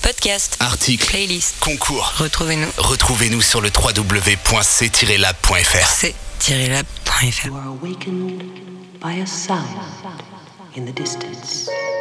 Podcasts, articles, playlists, concours. Retrouvez-nous sur le www.c-lab.fr. c-lab.fr. You are awakened by a sound in the distance.